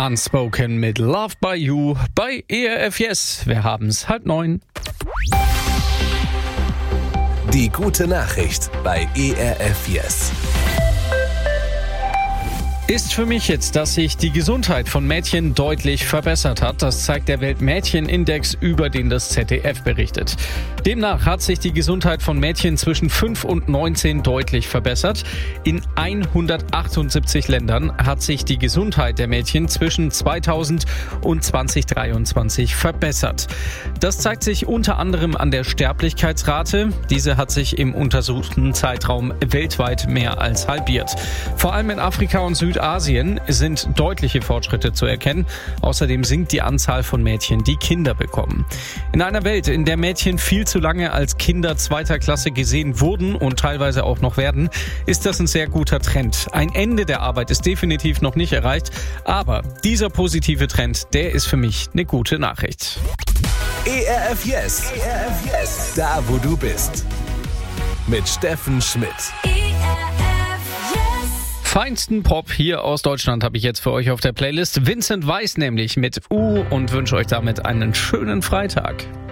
Unspoken mit Love by You bei ERF Yes. Wir haben's 8:30. Die gute Nachricht bei ERF Yes. Ist für mich jetzt, dass sich die Gesundheit von Mädchen deutlich verbessert hat. Das zeigt der Weltmädchenindex, über den das ZDF berichtet. Demnach hat sich die Gesundheit von Mädchen zwischen 5 und 19 deutlich verbessert. In 178 Ländern hat sich die Gesundheit der Mädchen zwischen 2000 und 2023 verbessert. Das zeigt sich unter anderem an der Sterblichkeitsrate. Diese hat sich im untersuchten Zeitraum weltweit mehr als halbiert. Vor allem in Afrika und Südasien sind deutliche Fortschritte zu erkennen. Außerdem sinkt die Anzahl von Mädchen, die Kinder bekommen. In einer Welt, in der Mädchen viel zu lange als Kinder zweiter Klasse gesehen wurden und teilweise auch noch werden, ist das ein sehr guter Trend. Ein Ende der Arbeit ist definitiv noch nicht erreicht, aber dieser positive Trend, der ist für mich eine gute Nachricht. ERF Yes. ERF Yes. Da, wo du bist. Mit Steffen Schmidt. Feinsten Pop hier aus Deutschland habe ich jetzt für euch auf der Playlist. Vincent Weiss nämlich mit und wünsche euch damit einen schönen Freitag.